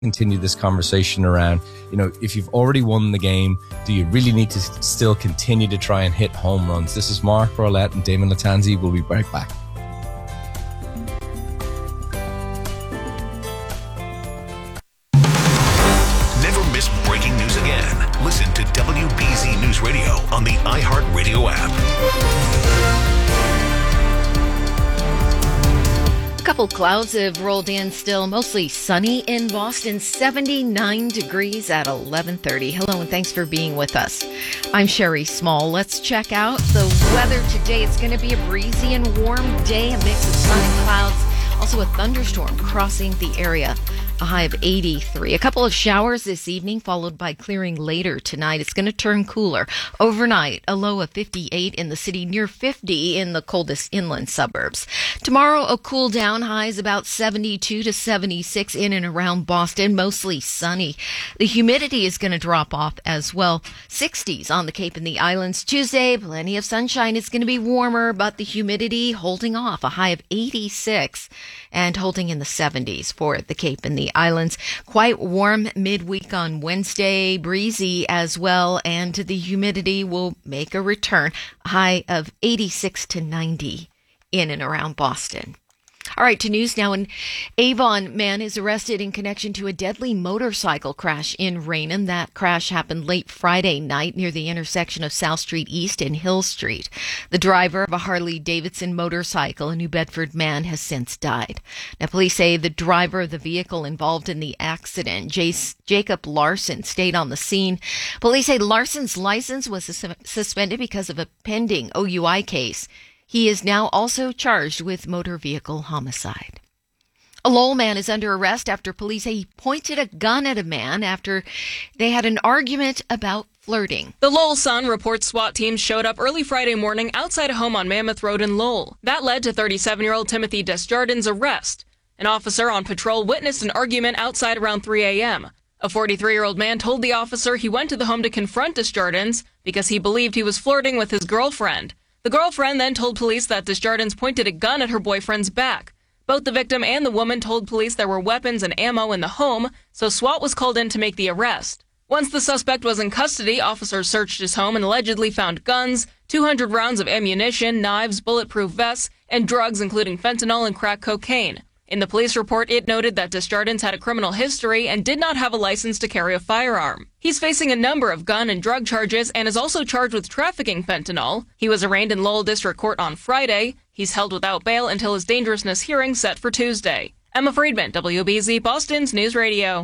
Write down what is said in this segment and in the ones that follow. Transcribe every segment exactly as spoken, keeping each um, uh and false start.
continue this conversation around, you know, if you've already won the game, do you really need to still continue to try and hit home runs? This is Mark Rolette and Damon Latanzi. We'll be right back. Never miss breaking news again. Listen to W B Z News Radio on the iHeartRadio app. A couple clouds have rolled in still, mostly sunny in Boston, seventy-nine degrees at eleven thirty. Hello and thanks for being with us. I'm Sherry Small. Let's check out the weather today. It's going to be a breezy and warm day, a mix of sun and clouds, also a thunderstorm crossing the area. A high of eighty-three. A couple of showers this evening, followed by clearing later tonight. It's going to turn cooler. Overnight, a low of fifty-eight in the city, near fifty in the coldest inland suburbs. Tomorrow, a cool down, highs about seventy-two to seventy-six in and around Boston, mostly sunny. The humidity is going to drop off as well. sixties on the Cape and the Islands. Tuesday, plenty of sunshine. It's going to be warmer, but the humidity holding off. A high of eighty-six and holding in the seventies for the Cape and the Islands. Quite warm midweek on Wednesday, breezy as well, and the humidity will make a return. A high of eighty-six to ninety in and around Boston. All right, to news now. An Avon man is arrested in connection to a deadly motorcycle crash in Raynham. That crash happened late Friday night near the intersection of South Street East and Hill Street. The driver of a Harley-Davidson motorcycle, a New Bedford man, has since died. Now, police say the driver of the vehicle involved in the accident, Jace, Jacob Larson, stayed on the scene. Police say Larson's license was sus- suspended because of a pending O U I case. He is now also charged with motor vehicle homicide. A Lowell man is under arrest after police say he pointed a gun at a man after they had an argument about flirting. The Lowell Sun reports SWAT teams showed up early Friday morning outside a home on Mammoth Road in Lowell. That led to thirty-seven-year-old Timothy Desjardins' arrest. An officer on patrol witnessed an argument outside around three a.m. A forty-three-year-old man told the officer he went to the home to confront Desjardins because he believed he was flirting with his girlfriend. The girlfriend then told police that Desjardins pointed a gun at her boyfriend's back. Both the victim and the woman told police there were weapons and ammo in the home, so SWAT was called in to make the arrest. Once the suspect was in custody, officers searched his home and allegedly found guns, two hundred rounds of ammunition, knives, bulletproof vests, and drugs including fentanyl and crack cocaine. In the police report, it noted that Desjardins had a criminal history and did not have a license to carry a firearm. He's facing a number of gun and drug charges and is also charged with trafficking fentanyl. He was arraigned in Lowell District Court on Friday. He's held without bail until his dangerousness hearing set for Tuesday. Emma Friedman, W B Z Boston's News Radio.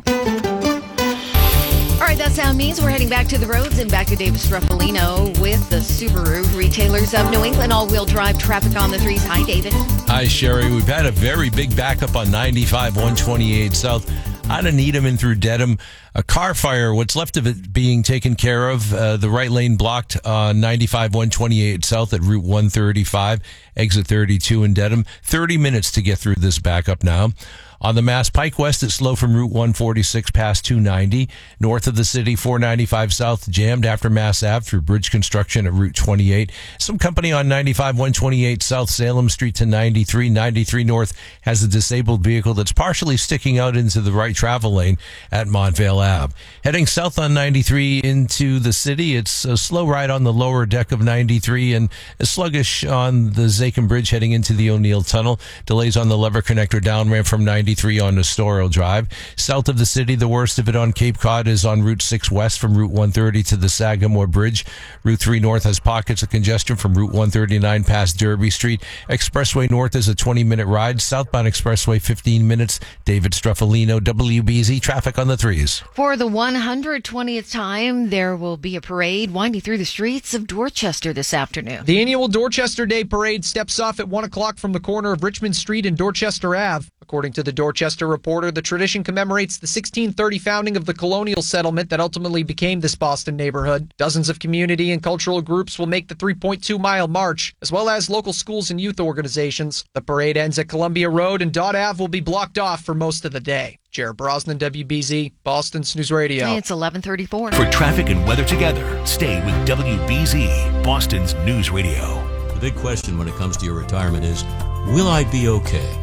All right, that sound means we're heading back to the roads and back to David Struffolino with the Subaru Retailers of New England all-wheel drive traffic on the threes. Hi, David. Hi, Sherry. We've had a very big backup on ninety-five, one twenty-eight South out of Needham and through Dedham. A car fire, what's left of it being taken care of. Uh, the right lane blocked on ninety-five, one twenty-eight South at Route one thirty-five, exit thirty-two in Dedham. thirty minutes to get through this backup now. On the Mass Pike West, it's slow from Route one forty-six past two ninety. North of the city, four ninety-five South, jammed after Mass Ave through bridge construction at Route twenty-eight. Some company on ninety-five, one twenty-eight South, Salem Street to ninety-three. ninety-three North has a disabled vehicle that's partially sticking out into the right travel lane at Montvale Ave. Heading south on ninety-three into the city, it's a slow ride on the lower deck of ninety-three and sluggish on the Zakin Bridge heading into the O'Neill Tunnel. Delays on the lever connector down ramp from ninety-three on Nestorial Drive. South of the city, the worst of it on Cape Cod is on Route six West from Route one thirty to the Sagamore Bridge. Route three North has pockets of congestion from Route one thirty-nine past Derby Street. Expressway North is a twenty-minute ride. Southbound Expressway, fifteen minutes. David Struffolino, W B Z Traffic on the threes. For the one hundred twentieth time, there will be a parade winding through the streets of Dorchester this afternoon. The annual Dorchester Day Parade steps off at one o'clock from the corner of Richmond Street and Dorchester Avenue. According to the Dorchester Reporter, the tradition commemorates the sixteen thirty founding of the colonial settlement that ultimately became this Boston neighborhood. Dozens of community and cultural groups will make the three point two mile march, as well as local schools and youth organizations. The parade ends at Columbia Road, and Dodd Avenue will be blocked off for most of the day. Jared Brosnan, W B Z, Boston's News Radio. It's eleven thirty-four. For traffic and weather together, stay with W B Z, Boston's News Radio. The big question when it comes to your retirement is, will I be okay?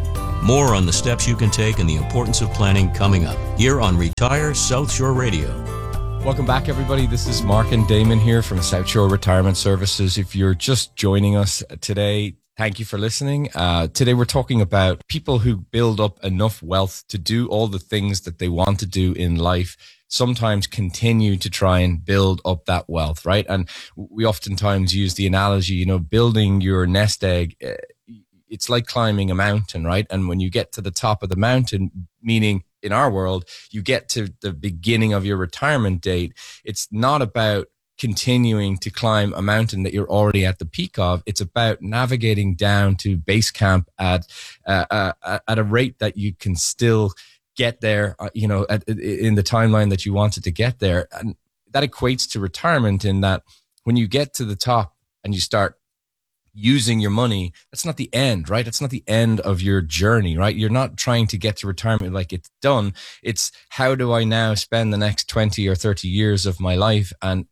More on the steps you can take and the importance of planning coming up here on Retire South Shore Radio. Welcome back, everybody. This is Mark and Damon here from South Shore Retirement Services. If you're just joining us today, thank you for listening. Uh, today we're talking about people who build up enough wealth to do all the things that they want to do in life, sometimes continue to try and build up that wealth, right? And we oftentimes use the analogy, you know, building your nest egg, uh, it's like climbing a mountain, right? And when you get to the top of the mountain, meaning in our world, you get to the beginning of your retirement date, it's not about continuing to climb a mountain that you're already at the peak of. It's about navigating down to base camp at uh, uh, at a rate that you can still get there, uh, you know, at, in the timeline that you wanted to get there. And that equates to retirement in that when you get to the top and you start using your money, that's not the end, right? It's not the end of your journey, right? You're not trying to get to retirement like it's done. It's how do I now spend the next twenty or thirty years of my life and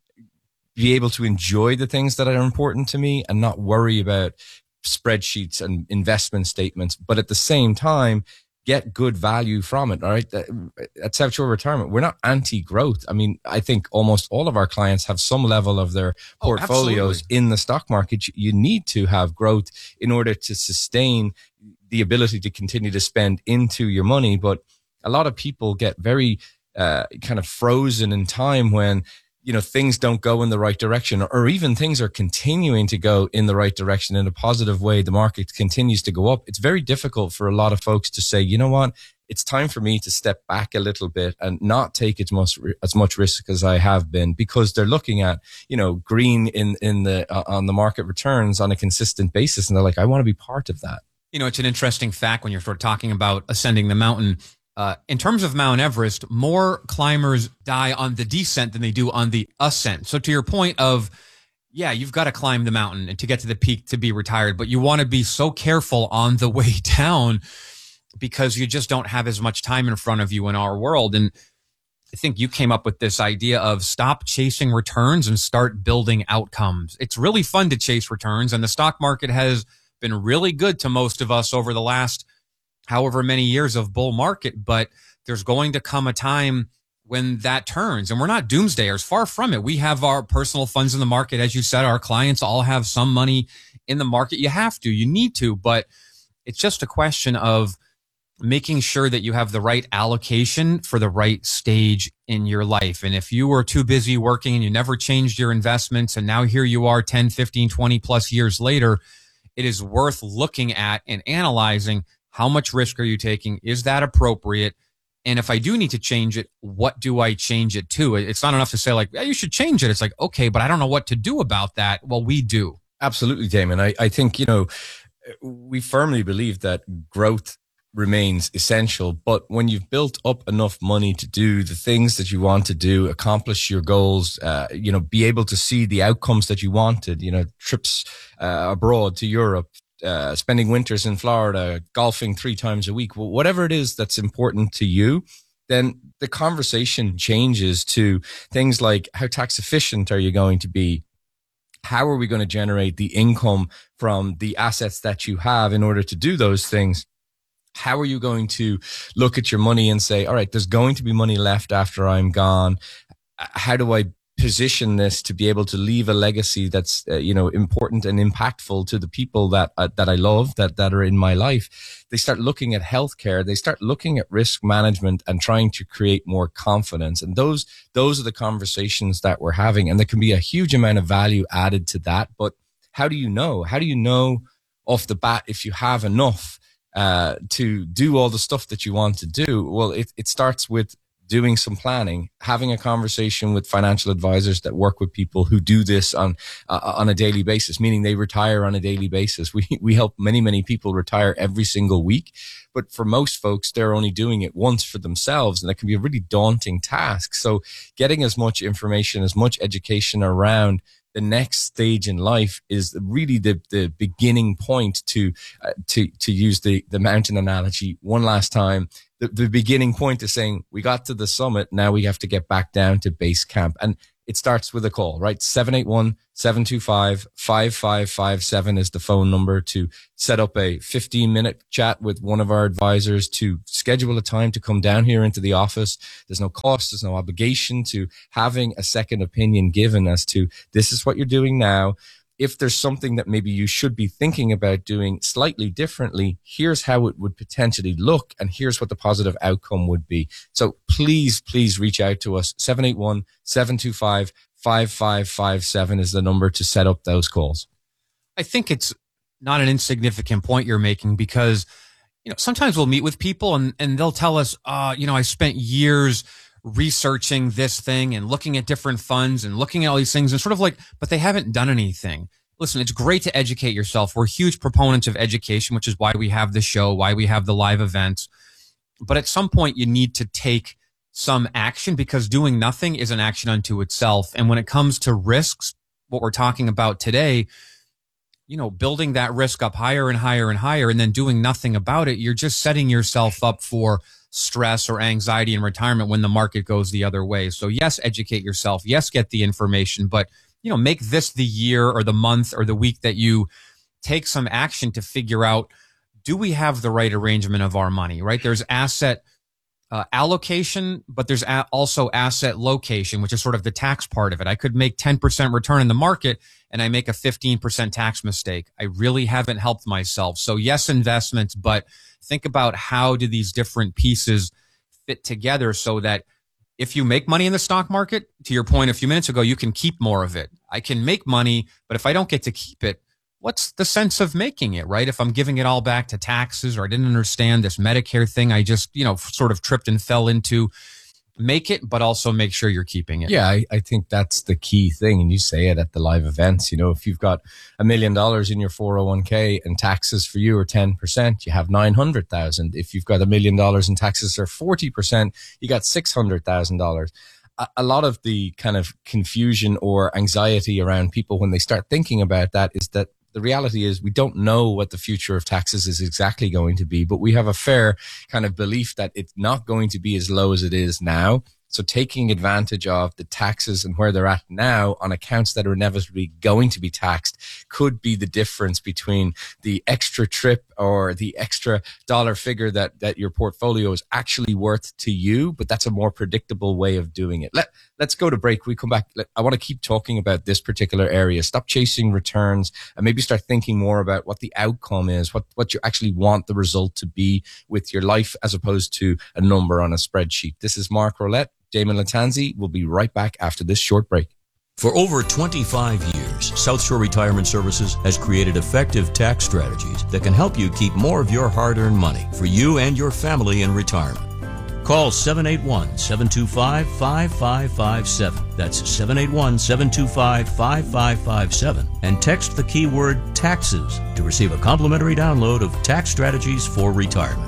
be able to enjoy the things that are important to me and not worry about spreadsheets and investment statements, but at the same time, get good value from it. All right. At South Shore Retirement, we're not anti-growth. I mean, I think almost all of our clients have some level of their portfolios oh, in the stock market. You need to have growth in order to sustain the ability to continue to spend into your money. But a lot of people get very uh, kind of frozen in time when, you know, things don't go in the right direction, or even things are continuing to go in the right direction in a positive way. The market continues to go up. It's very difficult for a lot of folks to say, you know what, it's time for me to step back a little bit and not take as much, as much risk as I have been, because they're looking at, you know, green in, in the, uh, on the market returns on a consistent basis. And they're like, I want to be part of that. You know, it's an interesting fact when you're sort of talking about ascending the mountain. Uh, in terms of Mount Everest, more climbers die on the descent than they do on the ascent. So to your point of, yeah, you've got to climb the mountain and to get to the peak to be retired, but you want to be so careful on the way down because you just don't have as much time in front of you in our world. And I think you came up with this idea of stop chasing returns and start building outcomes. It's really fun to chase returns, and the stock market has been really good to most of us over the last however many years of bull market, but there's going to come a time when that turns, and we're not doomsdayers, far from it. We have our personal funds in the market. As you said, our clients all have some money in the market. You have to, you need to, but it's just a question of making sure that you have the right allocation for the right stage in your life. And if you were too busy working and you never changed your investments, and now here you are ten, fifteen, twenty plus years later, it is worth looking at and analyzing. How much risk are you taking? Is that appropriate? And if I do need to change it, what do I change it to? It's not enough to say like, yeah, you should change it. It's like, okay, but I don't know what to do about that. Well, we do. Absolutely, Damon. I, I think, you know, we firmly believe that growth remains essential. But when you've built up enough money to do the things that you want to do, accomplish your goals, uh, you know, be able to see the outcomes that you wanted, you know, trips uh, abroad to Europe, Uh, spending winters in Florida, golfing three times a week, whatever it is that's important to you, then the conversation changes to things like how tax efficient are you going to be? How are we going to generate the income from the assets that you have in order to do those things? How are you going to look at your money and say, all right, there's going to be money left after I'm gone. How do I position this to be able to leave a legacy that's uh, you know important and impactful to the people that uh, that I love, that that are in my life? They start looking at healthcare, they start looking at risk management and trying to create more confidence. And those those are the conversations that we're having, and there can be a huge amount of value added to that. But how do you know? How do you know off the bat if you have enough uh to do all the stuff that you want to do? Well, it it starts with doing some planning, having a conversation with financial advisors that work with people who do this on uh, on a daily basis, meaning they retire on a daily basis. We we help many, many people retire every single week. But for most folks, they're only doing it once for themselves, and that can be a really daunting task. So getting as much information, as much education around the next stage in life is really the, the beginning point to, uh, to, to use the, the mountain analogy one last time. The, the beginning point is saying we got to the summit. Now we have to get back down to base camp. And it starts with a call, right? seven eight one, seven two five, five five five seven is the phone number to set up a fifteen minute chat with one of our advisors, to schedule a time to come down here into the office. There's no cost, there's no obligation to having a second opinion given as to this is what you're doing now. If there's something that maybe you should be thinking about doing slightly differently, here's how it would potentially look, and here's what the positive outcome would be. So please, please reach out to us. seven eight one, seven two five, five five five seven is the number to set up those calls. I think it's not an insignificant point you're making, because, you know, sometimes we'll meet with people and, and they'll tell us, uh, you know, I spent years researching this thing and looking at different funds and looking at all these things, and sort of like, but they haven't done anything. Listen, it's great to educate yourself. We're huge proponents of education, which is why we have the show, why we have the live events. But at some point you need to take some action, because doing nothing is an action unto itself. And when it comes to risks, what we're talking about today, you know, building that risk up higher and higher and higher, and then doing nothing about it, you're just setting yourself up for stress or anxiety in retirement when the market goes the other way. So yes, educate yourself. Yes, get the information, but, you know, make this the year or the month or the week that you take some action to figure out, do we have the right arrangement of our money, right? There's asset uh, allocation, but there's a- also asset location, which is sort of the tax part of it. I could make ten percent return in the market and I make a fifteen percent tax mistake. I really haven't helped myself. So yes, investments, but think about how do these different pieces fit together so that if you make money in the stock market, to your point a few minutes ago, you can keep more of it. I can make money, but if I don't get to keep it, what's the sense of making it, right? If I'm giving it all back to taxes, or I didn't understand this Medicare thing, I just, you know, sort of tripped and fell into. Make it, but also make sure you're keeping it. Yeah, I, I think that's the key thing. And you say it at the live events. You know, if you've got a million dollars in your four oh one k and taxes for you are ten percent, you have nine hundred thousand. If you've got a million dollars and taxes are forty percent, you got six hundred thousand dollars. A, a lot of the kind of confusion or anxiety around people when they start thinking about that is that the reality is we don't know what the future of taxes is exactly going to be, but we have a fair kind of belief that it's not going to be as low as it is now. So taking advantage of the taxes and where they're at now on accounts that are inevitably going to be taxed could be the difference between the extra trip or the extra dollar figure that, that your portfolio is actually worth to you. But that's a more predictable way of doing it. Let, let's go to break. We come back. I want to keep talking about this particular area. Stop chasing returns and maybe start thinking more about what the outcome is, what, what you actually want the result to be with your life as opposed to a number on a spreadsheet. This is Mark Rolette. Damon Latanzi will be right back after this short break. For over twenty-five years, South Shore Retirement Services has created effective tax strategies that can help you keep more of your hard-earned money for you and your family in retirement. Call seven eight one, seven two five, five five five seven. That's seven eight one, seven two five, five five five seven. And text the keyword taxes to receive a complimentary download of Tax Strategies for Retirement.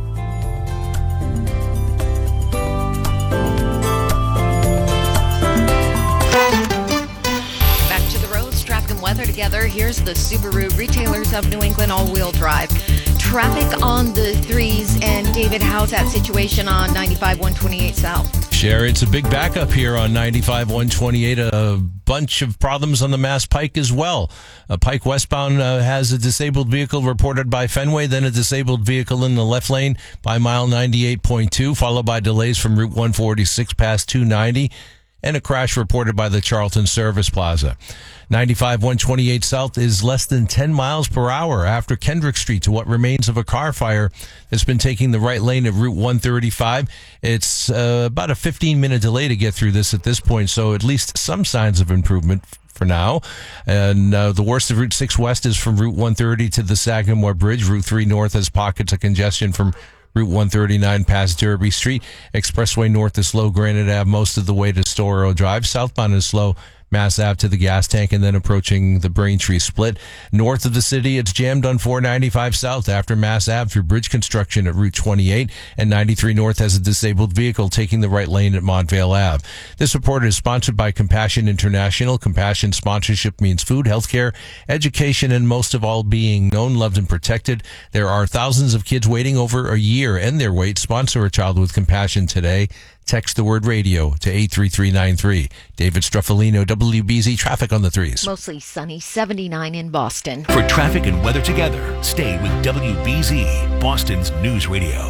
Weather together. Here's the Subaru Retailers of New England all-wheel drive. Traffic on the threes. And David, how's that situation on ninety-five one twenty-eight South? Sherry, it's a big backup here on ninety-five one twenty-eight. A bunch of problems on the Mass Pike as well. Uh, Pike westbound uh, has a disabled vehicle reported by Fenway, then a disabled vehicle in the left lane by mile ninety-eight point two, followed by delays from Route one forty-six past two ninety, and a crash reported by the Charlton Service Plaza. ninety-five one twenty-eight South is less than ten miles per hour after Kendrick Street to what remains of a car fire that's been taking the right lane of Route one thirty-five. It's uh, about a fifteen minute delay to get through this at this point, so at least some signs of improvement for now. And uh, the worst of Route six West is from Route one thirty to the Sagamore Bridge. Route three North has pockets of congestion from Route one thirty-nine past Derby Street. Expressway North is slow, Granite Ave most of the way to Storrow Drive. Southbound is slow, Mass Ave to the gas tank, and then approaching the Braintree split. North of the city, it's jammed on four ninety-five South after Mass Ave through bridge construction at Route twenty-eight, and ninety-three North has a disabled vehicle taking the right lane at Montvale Ave. This report is sponsored by Compassion International. Compassion sponsorship means food, healthcare, education, and most of all, being known, loved, and protected. There are thousands of kids waiting over a year and their wait. Sponsor a child with compassion today. Text the word radio to eight three three nine three. David Struffolino, W B Z Traffic on the threes. Mostly sunny, seventy-nine in Boston. For traffic and weather together, stay with W B Z, Boston's News Radio.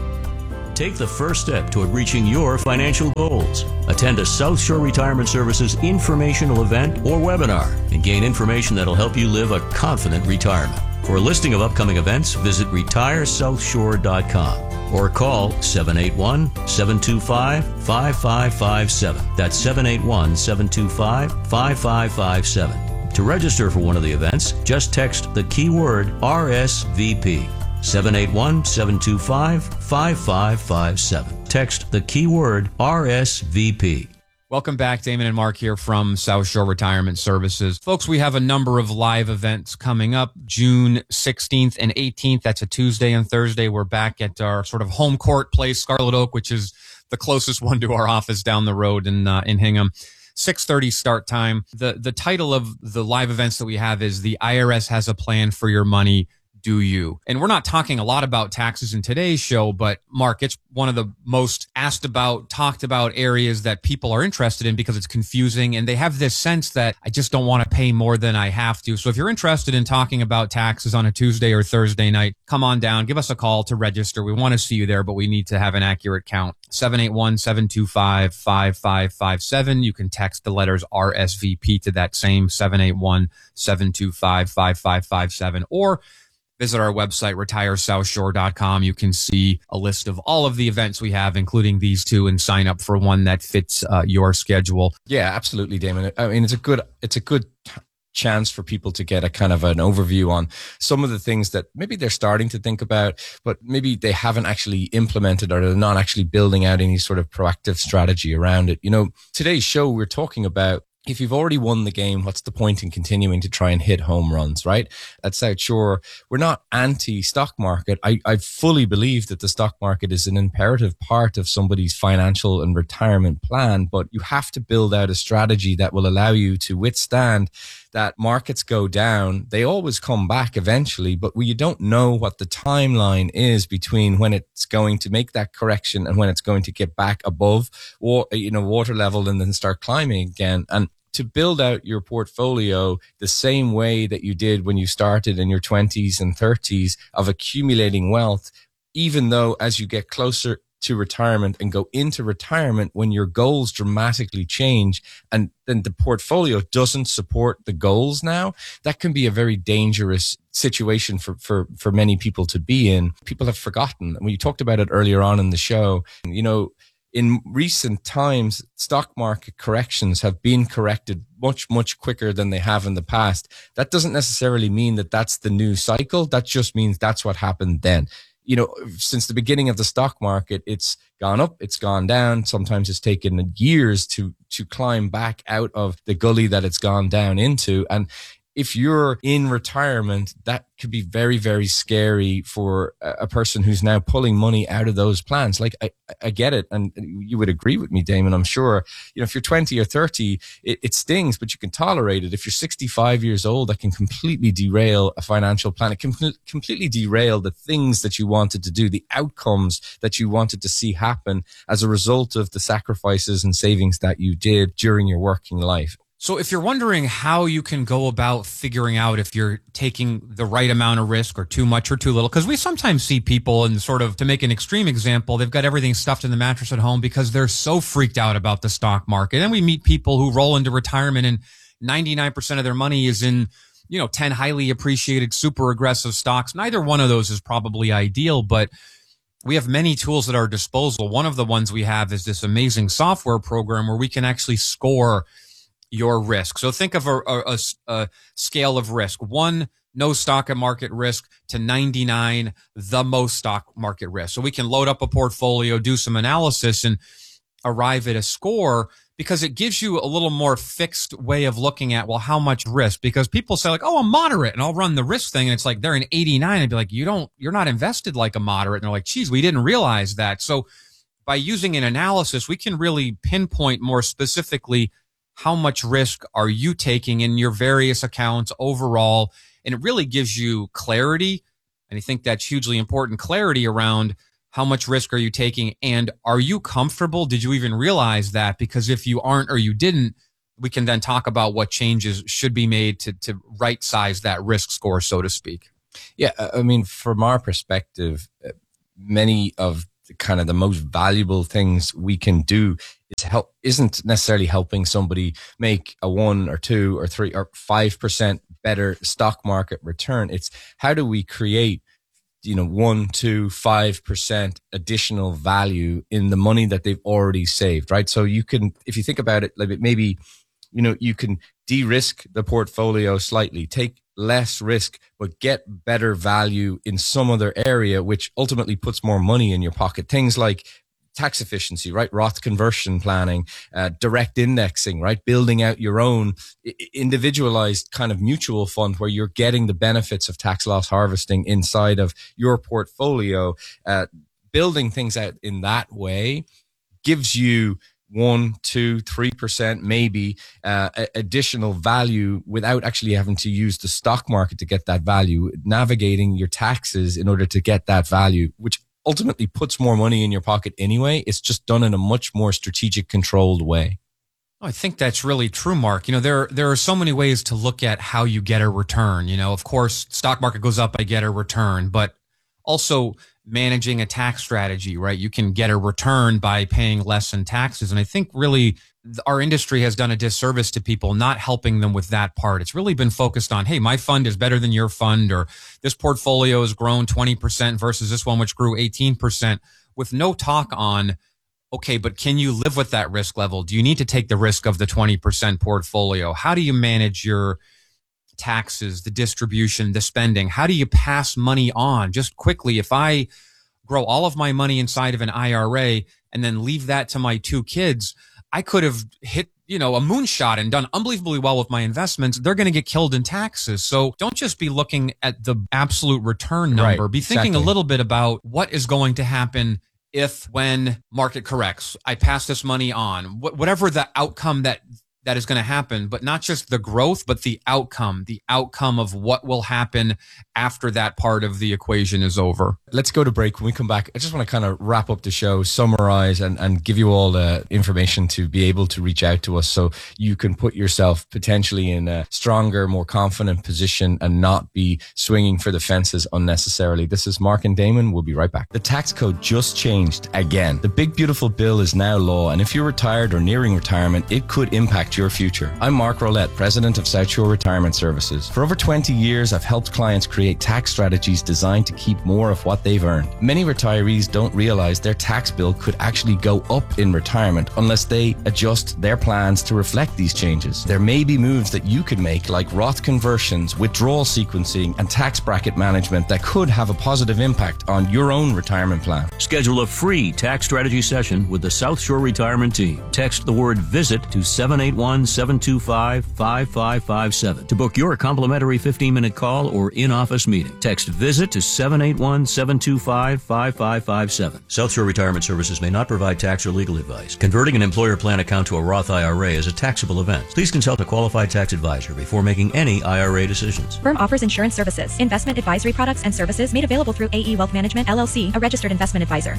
Take the first step toward reaching your financial goals. Attend a South Shore Retirement Services informational event or webinar and gain information that'll help you live a confident retirement. For a listing of upcoming events, visit retire south shore dot com or call seven eight one, seven two five, five five five seven. That's seven eight one, seven two five, five five five seven. To register for one of the events, just text the keyword R S V P. seven eight one, seven two five, five five five seven. Text the keyword R S V P. Welcome back. Damon and Mark here from South Shore Retirement Services. Folks, we have a number of live events coming up June sixteenth and eighteenth. That's a Tuesday and Thursday. We're back at our sort of home court place, Scarlet Oak, which is the closest one to our office down the road in uh, in Hingham. six thirty start time. The the title of the live events that we have is The I R S Has a Plan for Your Money. Do you? And we're not talking a lot about taxes in today's show, but Mark, it's one of the most asked about, talked about areas that people are interested in because it's confusing and they have this sense that I just don't want to pay more than I have to. So if you're interested in talking about taxes on a Tuesday or Thursday night, come on down, give us a call to register. We want to see you there, but we need to have an accurate count. seven eight one, seven two five, five five five seven. You can text the letters R S V P to that same seven eight one, seven two five, five five five seven, or visit our website, retire south shore dot com. You can see a list of all of the events we have, including these two, and sign up for one that fits uh, your schedule. Yeah, absolutely, Damon. I mean, it's a good, it's a good chance for people to get a kind of an overview on some of the things that maybe they're starting to think about, but maybe they haven't actually implemented or they're not actually building out any sort of proactive strategy around it. You know, today's show, we're talking about if you've already won the game, what's the point in continuing to try and hit home runs, right? At South Shore, we're not anti-stock market. I, I fully believe that the stock market is an imperative part of somebody's financial and retirement plan, but you have to build out a strategy that will allow you to withstand that markets go down. They always come back eventually, but you don't know what the timeline is between when it's going to make that correction and when it's going to get back above or, you know, water level and then start climbing again. And to build out your portfolio the same way that you did when you started in your twenties and thirties of accumulating wealth, even though as you get closer to retirement and go into retirement when your goals dramatically change and then the portfolio doesn't support the goals now, that can be a very dangerous situation for, for, for many people to be in. People have forgotten. We talked about it earlier on in the show. You know, in recent times, stock market corrections have been corrected much, much quicker than they have in the past. That doesn't necessarily mean that that's the new cycle. That just means that's what happened then. You know, since the beginning of the stock market, it's gone up, it's gone down. Sometimes it's taken years to, to climb back out of the gully that it's gone down into. And if you're in retirement, that could be very, very scary for a person who's now pulling money out of those plans. Like, I, I get it. And you would agree with me, Damon, I'm sure. You know, if you're twenty or thirty, it, it stings, but you can tolerate it. If you're sixty-five years old, that can completely derail a financial plan. It can completely derail the things that you wanted to do, the outcomes that you wanted to see happen as a result of the sacrifices and savings that you did during your working life. So if you're wondering how you can go about figuring out if you're taking the right amount of risk or too much or too little, because we sometimes see people, and sort of to make an extreme example, they've got everything stuffed in the mattress at home because they're so freaked out about the stock market. And we meet people who roll into retirement and ninety-nine percent of their money is in, you know, ten highly appreciated, super aggressive stocks. Neither one of those is probably ideal, but we have many tools at our disposal. One of the ones we have is this amazing software program where we can actually score your risk. So think of a, a, a scale of risk. One, no stock market risk, to ninety-nine, the most stock market risk. So we can load up a portfolio, do some analysis, and arrive at a score, because it gives you a little more fixed way of looking at, well, how much risk? Because people say like, oh, I'm moderate and I'll run the risk thing. And it's like, they're an eighty-nine and be like, you don't, you're not invested like a moderate. And they're like, geez, we didn't realize that. So by using an analysis, we can really pinpoint more specifically how much risk are you taking in your various accounts overall. And it really gives you clarity. And I think that's hugely important, clarity around How much risk are you taking? And are you comfortable? Did you even realize that? Because if you aren't or you didn't, we can then talk about what changes should be made to, to right size that risk score, so to speak. Yeah, I mean, from our perspective, many of the kind of the most valuable things we can do is help isn't necessarily helping somebody make a one or two or three or five percent better stock market return. It's how do we create, you know, one, two, five percent additional value in the money that they've already saved, right? So you can, if you think about it, like maybe, you know, you can de-risk the portfolio slightly, take less risk, but get better value in some other area, which ultimately puts more money in your pocket. Things like tax efficiency, right? Roth conversion planning, uh, direct indexing, right? Building out your own individualized kind of mutual fund where you're getting the benefits of tax loss harvesting inside of your portfolio. Uh, building things out in that way gives you one, two, three percent maybe uh, additional value without actually having to use the stock market to get that value, navigating your taxes in order to get that value, which ultimately puts more money in your pocket anyway. It's just done in a much more strategic, controlled way. I think that's really true, Mark. You know, there there are so many ways to look at how you get a return. You know, of course, stock market goes up, I get a return, but also managing a tax strategy, right? You can get a return by paying less in taxes. And I think really our industry has done a disservice to people, not helping them with that part. It's really been focused on, hey, my fund is better than your fund, or this portfolio has grown twenty percent versus this one, which grew eighteen percent, with no talk on, okay, but can you live with that risk level? Do you need to take the risk of the twenty percent portfolio? How do you manage your taxes, the distribution, the spending? How do you pass money on? Just quickly, if I grow all of my money inside of an I R A and then leave that to my two kids, I could have hit, you know, a moonshot and done unbelievably well with my investments. They're going to get killed in taxes. So don't just be looking at the absolute return number. Right, be thinking exactly. a little bit about what is going to happen if, when market corrects, I pass this money on, Wh- whatever the outcome that that is going to happen, but not just the growth, but the outcome, the outcome of what will happen after that part of the equation is over. Let's go to break. When we come back, I just want to kind of wrap up the show, summarize, and, and give you all the information to be able to reach out to us so you can put yourself potentially in a stronger, more confident position and not be swinging for the fences unnecessarily. This is Mark and Damon. We'll be right back. The tax code just changed again. The big beautiful bill is now law, and if you're retired or nearing retirement, it could impact your future. I'm Mark Rolette, president of South Shore Retirement Services. For over twenty years, I've helped clients create tax strategies designed to keep more of what they've earned. Many retirees don't realize their tax bill could actually go up in retirement unless they adjust their plans to reflect these changes. There may be moves that you could make, like Roth conversions, withdrawal sequencing, and tax bracket management, that could have a positive impact on your own retirement plan. Schedule a free tax strategy session with the South Shore Retirement Team. Text the word VISIT to seven eight one, seven two five, five five five seven to book your complimentary fifteen-minute call or in-office meeting. Text VISIT to seven eight one, seven two five, five five five seven. South Shore Retirement Services may not provide tax or legal advice. Converting an employer plan account to a Roth I R A is a taxable event. Please consult a qualified tax advisor before making any I R A decisions. Firm offers insurance services, investment advisory products and services made available through A E Wealth Management, L L C, a registered investment advisor.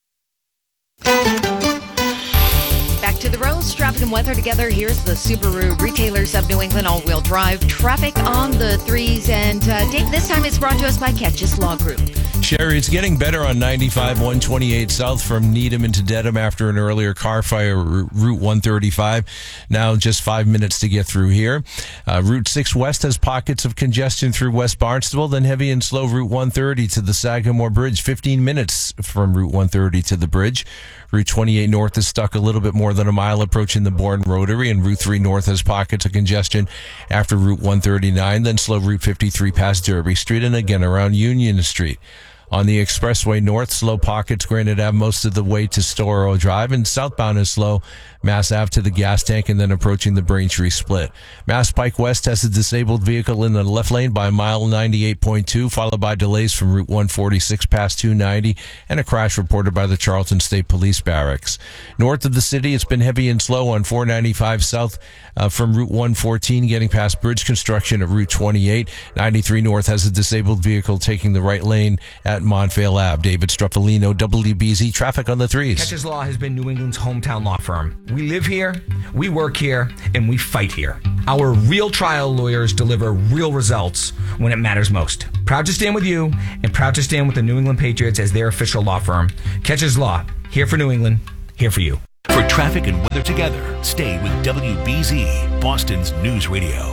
Back to the roads, traffic and weather together. Here's the Subaru Retailers of New England all-wheel drive traffic on the threes. And uh, Dave, this time it's brought to us by Ketch's Law Group. Sherry, it's getting better on ninety-five, one twenty-eight south from Needham into Dedham after an earlier car fire, Route one thirty-five. Now just five minutes to get through here. Uh, Route six West has pockets of congestion through West Barnstable, then heavy and slow Route one thirty to the Sagamore Bridge, fifteen minutes from Route one thirty to the bridge. Route twenty-eight North is stuck a little bit more than a mile approaching the Bourne Rotary, and Route three North has pockets of congestion after Route one thirty-nine, then slow Route fifty-three past Derby Street and again around Union Street. On the Expressway North, slow pockets Granite Ave most of the way to Storrow Drive, and southbound is slow Mass Ave to the gas tank and then approaching the Braintree split. Mass Pike West has a disabled vehicle in the left lane by mile ninety-eight point two, followed by delays from Route one forty-six past two ninety and a crash reported by the Charlton State Police Barracks. North of the city, it's been heavy and slow on four ninety-five south uh, from Route one fourteen, getting past bridge construction at Route twenty-eight. ninety-three North has a disabled vehicle taking the right lane at at Montvale Ave. David Struffolino, W B Z Traffic on the threes. Catches Law has been New England's hometown law firm. We live here, we work here, and we fight here. Our real trial lawyers deliver real results when it matters most. Proud to stand with you and proud to stand with the New England Patriots as their official law firm. Catches Law, here for New England, here for you. For traffic and weather together, stay with W B Z, Boston's News Radio.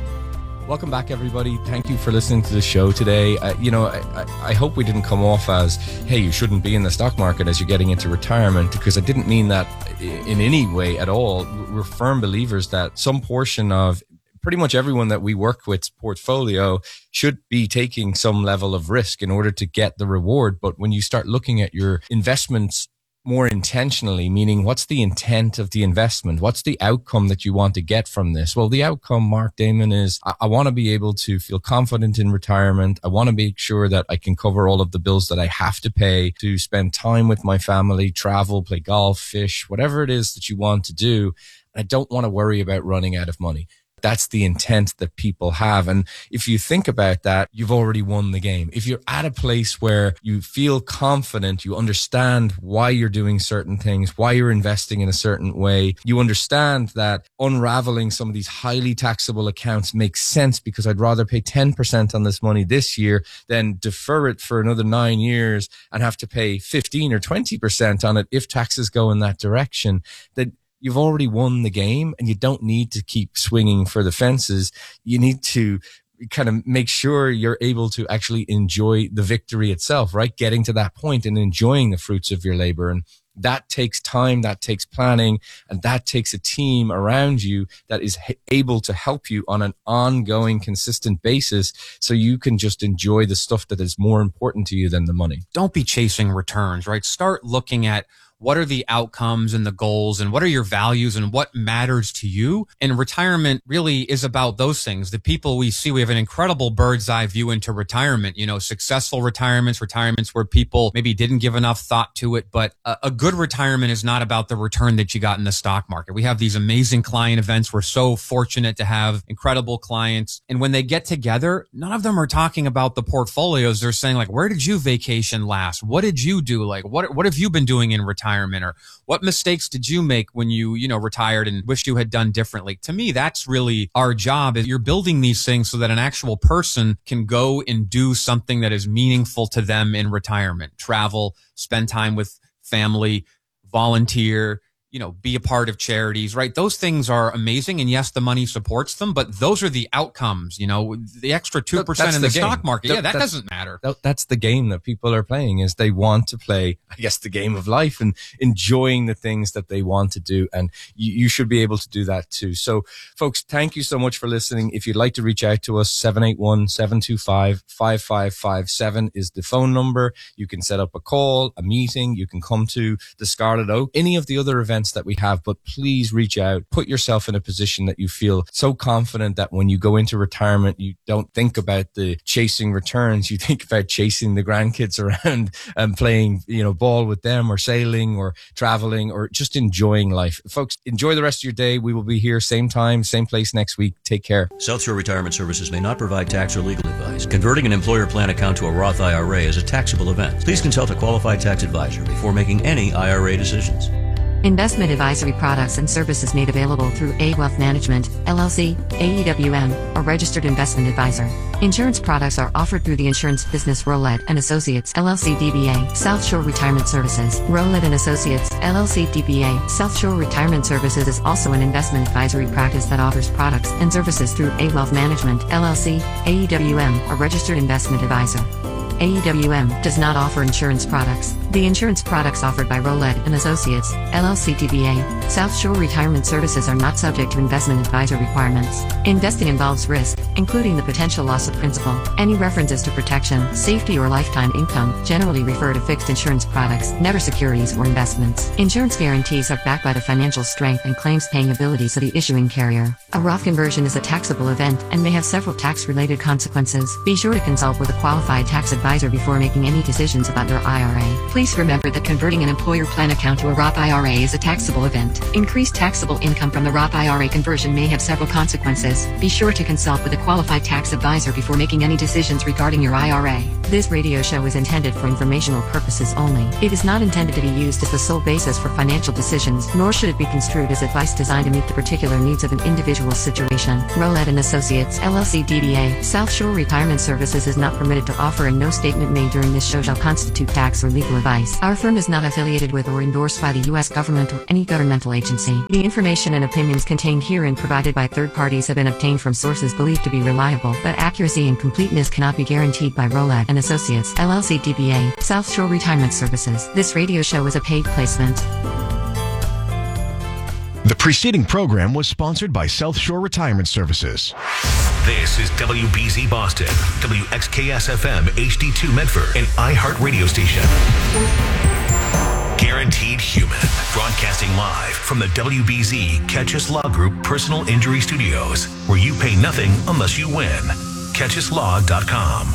Welcome back, everybody. Thank you for listening to the show today. Uh, you know, I, I hope we didn't come off as, hey, you shouldn't be in the stock market as you're getting into retirement, because I didn't mean that in any way at all. We're firm believers that some portion of pretty much everyone that we work with's portfolio should be taking some level of risk in order to get the reward. But when you start looking at your investments more intentionally, meaning what's the intent of the investment? What's the outcome that you want to get from this? Well, the outcome, Mark Damon, is I, I want to be able to feel confident in retirement. I want to make sure that I can cover all of the bills that I have to pay to spend time with my family, travel, play golf, fish, whatever it is that you want to do. I don't want to worry about running out of money. That's the intent that people have. And if you think about that, you've already won the game. If you're at a place where you feel confident, you understand why you're doing certain things, why you're investing in a certain way, you understand that unraveling some of these highly taxable accounts makes sense because I'd rather pay ten percent on this money this year than defer it for another nine years and have to pay fifteen or twenty percent on it if taxes go in that direction. That you've already won the game and you don't need to keep swinging for the fences. You need to kind of make sure you're able to actually enjoy the victory itself, right? Getting to that point and enjoying the fruits of your labor. And that takes time, that takes planning, and that takes a team around you that is able to help you on an ongoing, consistent basis so you can just enjoy the stuff that is more important to you than the money. Don't be chasing returns, right? Start looking at what are the outcomes and the goals and what are your values and what matters to you? And retirement really is about those things. The people we see, we have an incredible bird's eye view into retirement, you know, successful retirements, retirements where people maybe didn't give enough thought to it. But a, a good retirement is not about the return that you got in the stock market. We have these amazing client events. We're so fortunate to have incredible clients. And when they get together, none of them are talking about the portfolios. They're saying like, where did you vacation last? What did you do? Like, what, what have you been doing in retirement? Retirement, or what mistakes did you make when you, you know, retired and wished you had done differently? To me, that's really our job. Is you're building these things so that an actual person can go and do something that is meaningful to them in retirement, travel, spend time with family, volunteer, you know, be a part of charities, right? Those things are amazing. And yes, the money supports them, but those are the outcomes, you know, the extra two percent in the, the stock market. Yeah, that doesn't matter. That's the game that people are playing, is they want to play, I guess, the game of life and enjoying the things that they want to do. And you, you should be able to do that too. So folks, thank you so much for listening. If you'd like to reach out to us, seven eight one, seven two five, five five five seven is the phone number. You can set up a call, a meeting. You can come to the Scarlet Oak, any of the other events that we have, but please reach out. Put yourself in a position that you feel so confident that when you go into retirement, you don't think about the chasing returns. You think about chasing the grandkids around and playing, you know, ball with them, or sailing, or traveling, or just enjoying life. Folks, enjoy the rest of your day. We will be here same time, same place next week. Take care. South Shore Retirement Services may not provide tax or legal advice. Converting an employer plan account to a Roth I R A is a taxable event. Please consult a qualified tax advisor before making any I R A decisions. Investment advisory products and services made available through A Wealth Management, L L C, A E W M, or registered investment advisor. Insurance products are offered through the insurance business Rowlett and Associates, L L C D B A, South Shore Retirement Services. Rowlett and Associates, L L C D B A, South Shore Retirement Services is also an investment advisory practice that offers products and services through A Wealth Management, L L C, A E W M, or registered investment advisor. A E W M does not offer insurance products. The insurance products offered by Rowlett and Associates, L L C D B A, South Shore Retirement Services are not subject to investment advisor requirements. Investing involves risk, including the potential loss of principal. Any references to protection, safety, or lifetime income generally refer to fixed insurance products, never securities or investments. Insurance guarantees are backed by the financial strength and claims-paying abilities of the issuing carrier. A Roth conversion is a taxable event and may have several tax-related consequences. Be sure to consult with a qualified tax advisor before making any decisions about your I R A. Please remember that converting an employer plan account to a Roth I R A is a taxable event. Increased taxable income from the Roth I R A conversion may have several consequences. Be sure to consult with a qualified tax advisor before making any decisions regarding your I R A. This radio show is intended for informational purposes only. It is not intended to be used as the sole basis for financial decisions, nor should it be construed as advice designed to meet the particular needs of an individual situation. Rowlett and Associates, L L C D B A, South Shore Retirement Services is not permitted to offer, and no statement made during this show shall constitute tax or legal advice. Our firm is not affiliated with or endorsed by the U S government or any governmental agency. The information and opinions contained herein provided by third parties have been obtained from sources believed to be reliable, but accuracy and completeness cannot be guaranteed by Rowlett and Associates, L L C D B A, South Shore Retirement Services. This radio show is a paid placement. The preceding program was sponsored by South Shore Retirement Services. This is W B Z Boston, W X K S F M H D two Medford, an iHeart radio station. Guaranteed Human, broadcasting live from the W B Z Catch Us Law Group Personal Injury Studios, where you pay nothing unless you win. catch us law dot com.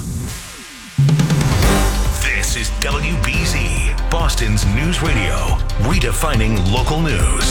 This is W B Z, Boston's news radio, redefining local news.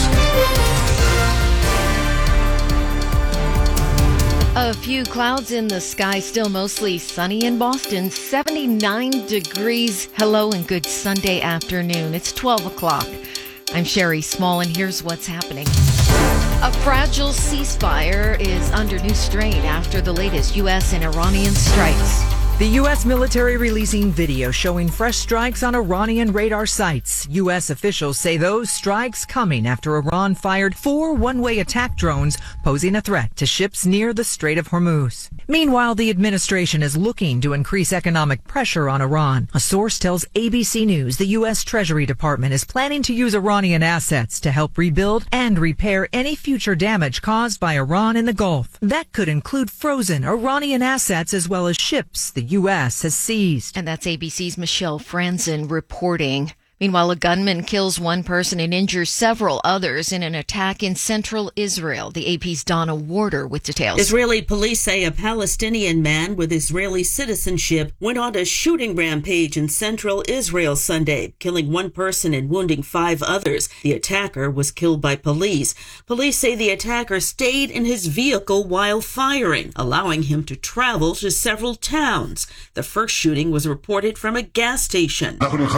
A few clouds in the sky, still mostly sunny in Boston, seventy-nine degrees. Hello and good Sunday afternoon. It's twelve o'clock. I'm Sherry Small, and here's what's happening. A fragile ceasefire is under new strain after the latest U S and Iranian strikes. The U S military releasing video showing fresh strikes on Iranian radar sites. U S officials say those strikes coming after Iran fired four one-way attack drones posing a threat to ships near the Strait of Hormuz. Meanwhile, the administration is looking to increase economic pressure on Iran. A source tells A B C News the U S Treasury Department is planning to use Iranian assets to help rebuild and repair any future damage caused by Iran in the Gulf. That could include frozen Iranian assets as well as ships the U S has seized. And that's A B C's Michelle Franzen reporting. Meanwhile, a gunman kills one person and injures several others in an attack in central Israel. The A P's Donna Warder with details. Israeli police say a Palestinian man with Israeli citizenship went on a shooting rampage in central Israel Sunday, killing one person and wounding five others. The attacker was killed by police. Police say the attacker stayed in his vehicle while firing, allowing him to travel to several towns. The first shooting was reported from a gas station.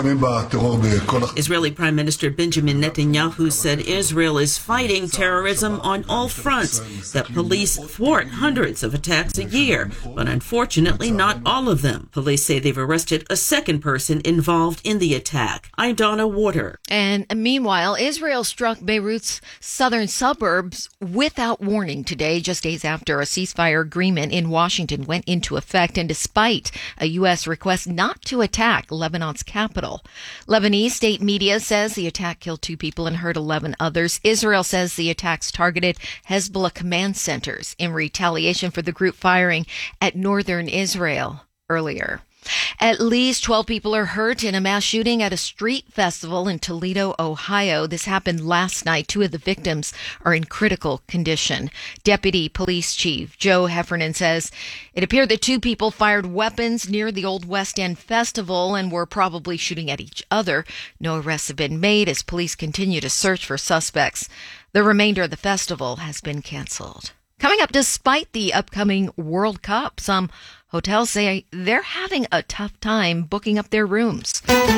Israeli Prime Minister Benjamin Netanyahu said Israel is fighting terrorism on all fronts, that police thwart hundreds of attacks a year, but unfortunately not all of them. Police say they've arrested a second person involved in the attack. I'm Donna Warder. And meanwhile, Israel struck Beirut's southern suburbs without warning today, just days after a ceasefire agreement in Washington went into effect, and despite a U S request not to attack Lebanon's capital. Lebanese state media says the attack killed two people and hurt eleven others. Israel says the attacks targeted Hezbollah command centers in retaliation for the group firing at northern Israel earlier. At least twelve people are hurt in a mass shooting at a street festival in Toledo, Ohio. This happened last night. Two of the victims are in critical condition. Deputy Police Chief Joe Heffernan says it appeared that two people fired weapons near the Old West End Festival and were probably shooting at each other. No arrests have been made as police continue to search for suspects. The remainder of the festival has been canceled. Coming up, despite the upcoming World Cup, some hotels say they're having a tough time booking up their rooms.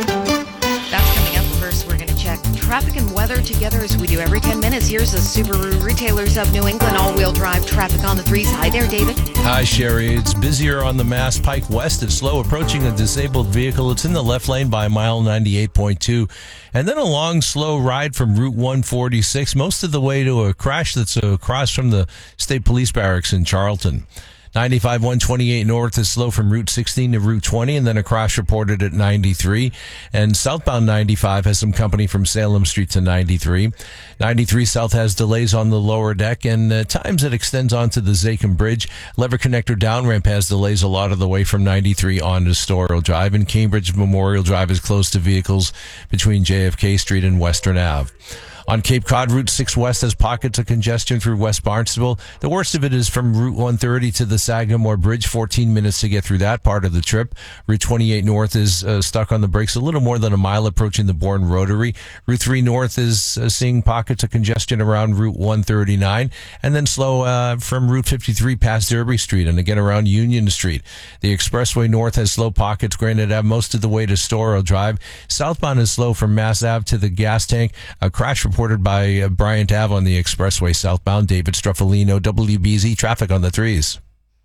That's coming up. First, we're going to check traffic and weather together as we do every ten minutes. Here's the Subaru Retailers of New England all-wheel drive traffic on the threes. Hi there, David. Hi, Sherry. It's busier on the Mass Pike West. It's slow approaching a disabled vehicle. It's in the left lane by mile ninety-eight point two. And then a long, slow ride from Route one forty-six, most of the way to a crash that's across from the State Police Barracks in Charlton. ninety-five one twenty-eight north is slow from Route sixteen to Route twenty, and then a crash reported at ninety-three. And southbound ninety-five has some company from Salem Street to ninety-three. ninety-three south has delays on the lower deck, and at times it extends onto the Zakim Bridge. Lever Connector down ramp has delays a lot of the way from ninety-three on to Storyl Drive, and Cambridge Memorial Drive is closed to vehicles between J F K Street and Western Ave. On Cape Cod, Route six West has pockets of congestion through West Barnstable. The worst of it is from Route one thirty to the Sagamore Bridge, fourteen minutes to get through that part of the trip. Route twenty-eight North is uh, stuck on the brakes a little more than a mile approaching the Bourne Rotary. Route three North is uh, seeing pockets of congestion around Route one thirty-nine, and then slow uh, from Route fifty-three past Derby Street and again around Union Street. The Expressway North has slow pockets, Granite Ave most of the way to Storrow Drive. Southbound is slow from Mass Ave to the gas tank. A crash reported by uh, Bryant Ave on the Expressway southbound. David Struffolino, W B Z traffic on the threes.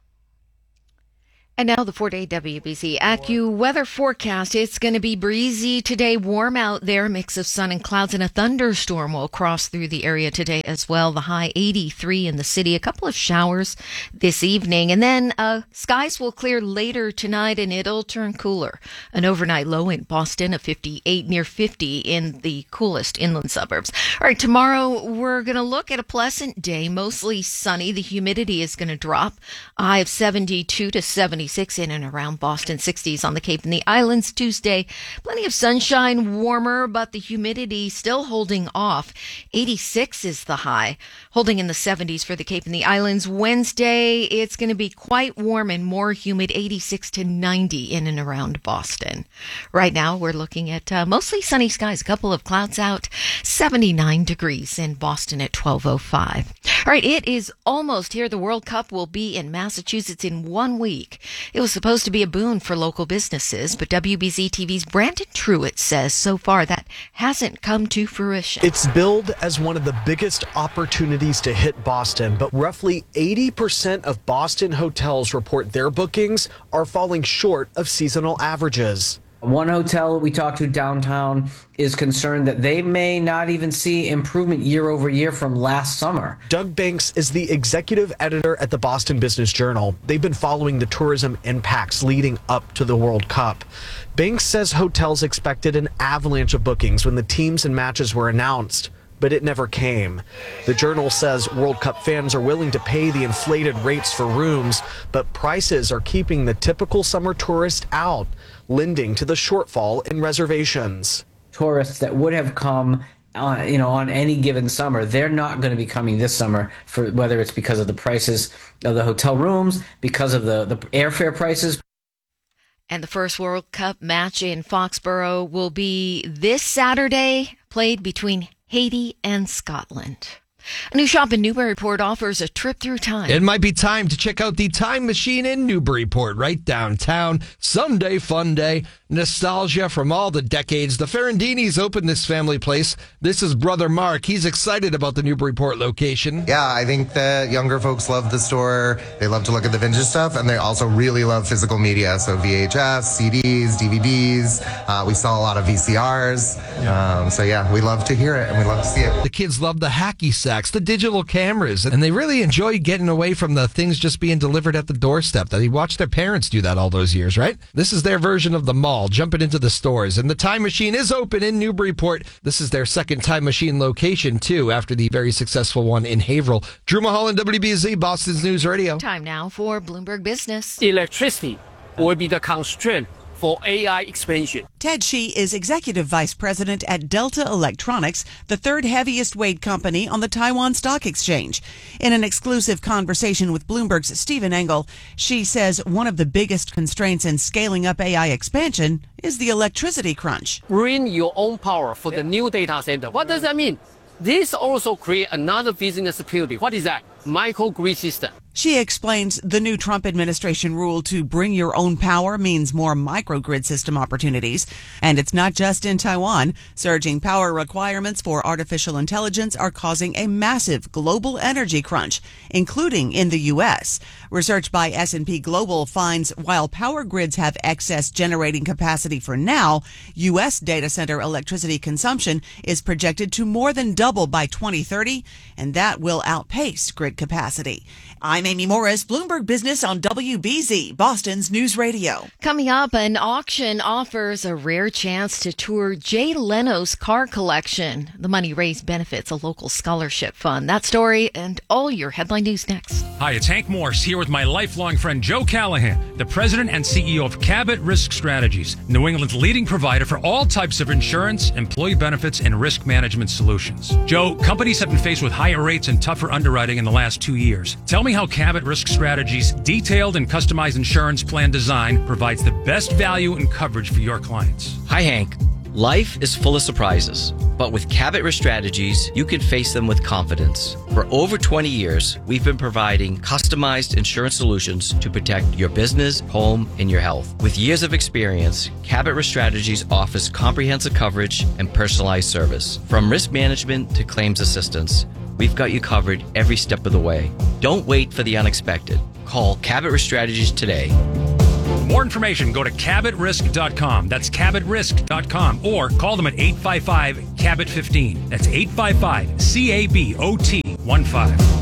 And now the four-day W B Z AccuWeather forecast. It's going to be breezy today, warm out there, mix of sun and clouds, and a thunderstorm will cross through the area today as well. The high eighty-three in the city, a couple of showers this evening, and then uh, skies will clear later tonight and it'll turn cooler. An overnight low in Boston of fifty-eight, near fifty in the coolest inland suburbs. All right, tomorrow we're going to look at a pleasant day, mostly sunny. The humidity is going to drop. A high of seventy-two to seventy-six in and around Boston, sixties on the Cape and the Islands. Tuesday, plenty of sunshine, warmer, but the humidity still holding off. eighty-six is the high, holding in the seventies for the Cape and the Islands. Wednesday, it's going to be quite warm and more humid, eighty-six to ninety in and around Boston. Right now, we're looking at uh, mostly sunny skies, a couple of clouds out, seventy-nine degrees in Boston at twelve oh five. All right, it is almost here. The World Cup will be in Massachusetts in one week. It was supposed to be a boon for local businesses, but W B Z T V's Brandon Truitt says so far that hasn't come to fruition. It's billed as one of the biggest opportunities to hit Boston, but roughly eighty percent of Boston hotels report their bookings are falling short of seasonal averages. One hotel we talked to downtown is concerned that they may not even see improvement year over year from last summer. Doug Banks is the executive editor at the Boston Business Journal. They've been following the tourism impacts leading up to the World Cup. Banks says hotels expected an avalanche of bookings when the teams and matches were announced, but it never came. The Journal says World Cup fans are willing to pay the inflated rates for rooms, but prices are keeping the typical summer tourist out, lending to the shortfall in reservations. Tourists that would have come uh, you know, on any given summer, they're not going to be coming this summer, for whether it's because of the prices of the hotel rooms, because of the, the airfare prices. And the first World Cup match in Foxborough will be this Saturday, played between Haiti and Scotland. A new shop in Newburyport offers a trip through time. It might be time to check out the Time Machine in Newburyport, right downtown. Someday fun day. Nostalgia from all the decades. The Ferrandinis opened this family place. This is Brother Mark. He's excited about the Newburyport location. Yeah, I think that younger folks love the store. They love to look at the vintage stuff, and they also really love physical media. So V H S, C Ds, D V Ds. Uh, we sell a lot of V C Rs. Um, so yeah, we love to hear it, and we love to see it. The kids love the hacky sacks, the digital cameras, and they really enjoy getting away from the things just being delivered at the doorstep. They watched their parents do that all those years, right? This is their version of the mall, jumping into the stores. And the Time Machine is open in Newburyport. This is their second Time Machine location, too, after the very successful one in Haverhill. Drew Mulholland, W B Z, Boston's News Radio. Time now for Bloomberg Business. Electricity will be the constraint for A I expansion. Ted Shi is Executive Vice President at Delta Electronics, the third heaviest weight company on the Taiwan Stock Exchange. In an exclusive conversation with Bloomberg's Stephen Engel, Shi says one of the biggest constraints in scaling up A I expansion is the electricity crunch. Bring your own power for the new data center. What does that mean? This also creates another business opportunity. What is that? Microgrid system. She explains the new Trump administration rule to bring your own power means more microgrid system opportunities. And it's not just in Taiwan. Surging power requirements for artificial intelligence are causing a massive global energy crunch, including in the U S. Research by S and P Global finds while power grids have excess generating capacity for now, U S data center electricity consumption is projected to more than double by twenty thirty, and that will outpace grid capacity. I'm I'm Amy Morris, Bloomberg Business on W B Z, Boston's News Radio. Coming up, an auction offers a rare chance to tour Jay Leno's car collection. The money raised benefits a local scholarship fund. That story and all your headline news next. Hi, it's Hank Morse here with my lifelong friend Joe Callahan, the president and C E O of Cabot Risk Strategies, New England's leading provider for all types of insurance, employee benefits, and risk management solutions. Joe, companies have been faced with higher rates and tougher underwriting in the last two years. Tell me how Cabot Risk Strategies' detailed and customized insurance plan design provides the best value and coverage for your clients. Hi, Hank. Life is full of surprises, but with Cabot Risk Strategies, you can face them with confidence. For over twenty years, we've been providing customized insurance solutions to protect your business, home, and your health. With years of experience, Cabot Risk Strategies offers comprehensive coverage and personalized service. From risk management to claims assistance, we've got you covered every step of the way. Don't wait for the unexpected. Call Cabot Risk Strategies today. For more information, go to cabot risk dot com. That's cabot risk dot com. Or call them at eight five five, C A B O T fifteen. That's eight five five, C A B O T fifteen.